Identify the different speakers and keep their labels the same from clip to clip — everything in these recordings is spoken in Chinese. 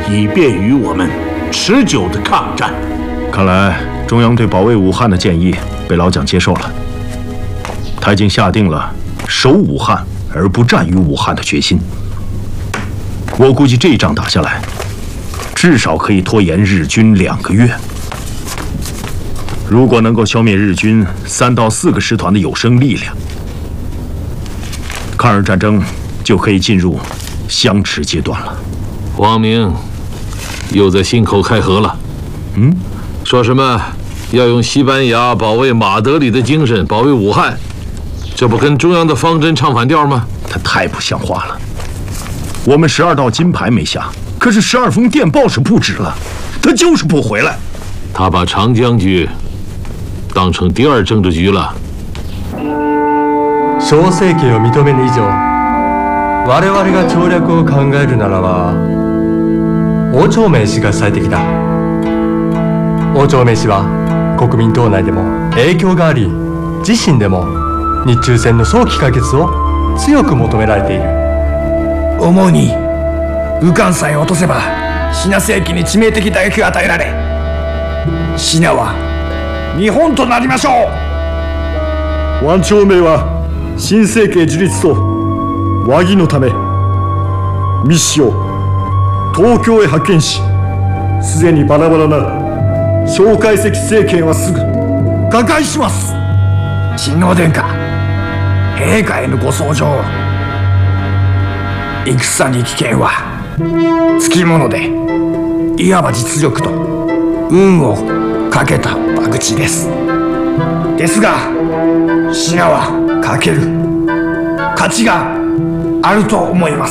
Speaker 1: 以便于我们持久的抗战。
Speaker 2: 看来中央对保卫武汉的建议被老蒋接受了，他已经下定了守武汉而不战于武汉的决心。我估计这仗打下来，至少可以拖延日军2个月。如果能够消灭日军3到4个师团的有生力量，抗日战争就可以进入相持阶段了。
Speaker 3: 王明又在信口开河了。说什么要用西班牙保卫马德里的精神保卫武汉，这不跟中央的方针唱反调吗？
Speaker 2: 他太不像话了。我们12道金牌没下，可是12封电报是布置了，他就是不回来。
Speaker 3: 他把长江局当成第2政治局了。
Speaker 4: 小政権を認めぬ以上、我々が調略を考えるならば、汪兆銘氏が最適だ。汪兆銘氏は国民党内でも影響があり、自身でも日中戦の早期解決を強く求められている。
Speaker 5: 思うに武漢さえ落とせばシナ政権に致命的打撃が与えられ、シナは日本となりましょ
Speaker 6: う。汪兆銘は新政権樹立と和議のため密使を東京へ派遣し、すでにバラバラな蒋介石政権はすぐ瓦解します。
Speaker 5: 親王殿下、陛下へのご奏上、戦に危険はつきもので、いわば実力と運をかけた博打です。ですがシナはかける価値があると思います。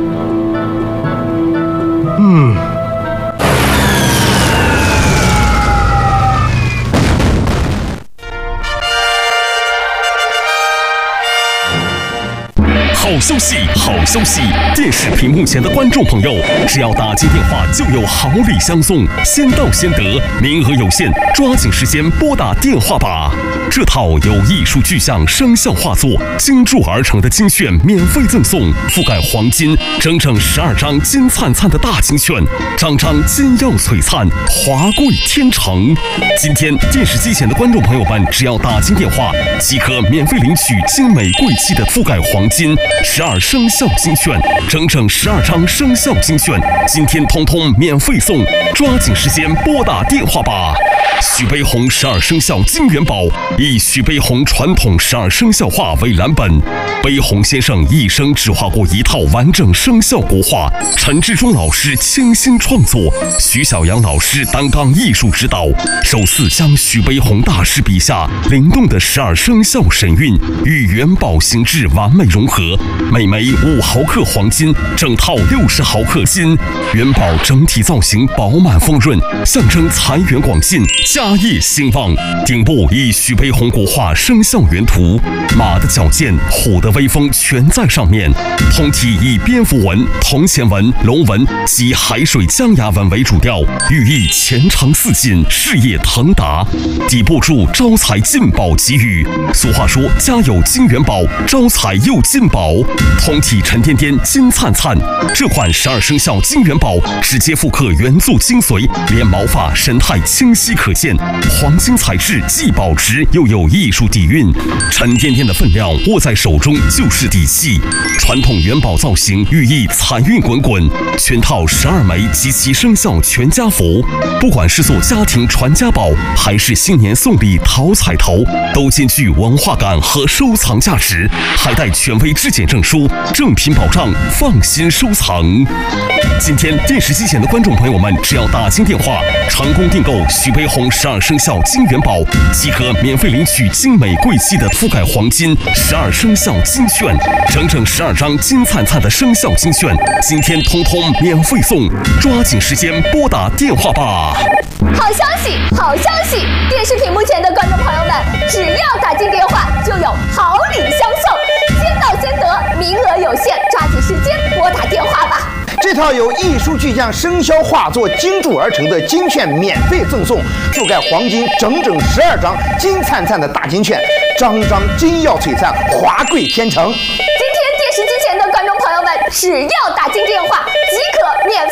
Speaker 7: 好消息，好消息！电视屏幕前的观众朋友，只要打进电话，就有好礼相送，先到先得，名额有限，抓紧时间拨打电话吧！这套由艺术具象声效画作精铸而成的金券免费赠送，覆盖黄金，整整12张金灿灿的大金券，张张金耀璀璨，华贵天成。今天电视机前的观众朋友们，只要打进电话，即可免费领取精美贵气的覆盖黄金12生肖金券，整整12张生肖金券，今天通通免费送，抓紧时间拨打电话吧！许悲鸿12生肖金元宝以许悲鸿传统12生肖画为蓝本，悲鸿先生一生只画过一套完整生肖国画，陈志忠老师倾心创作，徐小阳老师担纲艺术指导，首次将许悲鸿大师笔下灵动的12生肖神韵与元宝形制完美融合，每枚5毫克黄金，整套60毫克金，元宝整体造型饱满丰润，象征财源广进，家业兴旺。顶部以许悲鸿国画生肖原图，马的矫健，虎的威风全在上面。通体以蝙蝠纹、铜钱纹、龙纹及海水江崖纹为主调，寓意前程似锦，事业腾达。底部注招财进宝吉语，俗话说家有金元宝，招财又进宝。通体沉甸甸，金灿灿。这款12生肖金元宝直接复刻原作精髓，连毛发神态清晰可见，黄金材质既保值又有艺术底蕴，沉甸甸的分量握在手中就是底气。传统元宝造型寓意财运滚滚，全套12枚及其生肖全家福，不管是做家庭传家宝，还是新年送礼讨彩头，都兼具文化感和收藏价值，还带权威质检证书，正品保障，放心收藏。今天电视机前的观众朋友们，只要打进电话，成功订购许悲鸿12生肖金元宝，即可免费领取精美贵气的覆盖黄金12生肖金券，整整12张金灿灿的生肖金券，今天通通免费送，抓紧时间拨打电话吧！
Speaker 8: 好消息，好消息！电视屏幕前的观众朋友们，只要打进电话，就有好礼相送，先到先得，名额有限，抓紧时间拨打电话吧！
Speaker 9: 这套由艺术巨匠生肖画作精铸而成的金券免费赠送，覆盖黄金整整12张金灿灿的大金券，张张金耀璀璨，华贵天成。
Speaker 8: 今天电视机前的观众朋友们，只要打进电话，即可免费